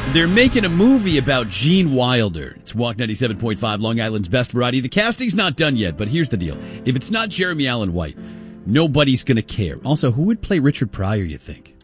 They're making a movie about Gene Wilder. It's Walk 97.5, Long Island's best variety. The casting's not done yet, but here's the deal. If it's not Jeremy Allen White, nobody's going to care. Also, who would play Richard Pryor, you think?